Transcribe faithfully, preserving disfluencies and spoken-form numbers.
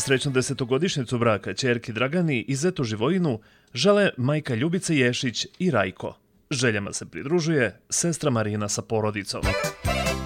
Srećnu desetogodišnjicu braka ćerki Dragani i zetu Živojinu žele majka Ljubice Ješić i Rajko. Željama se pridružuje sestra Marina sa porodicom.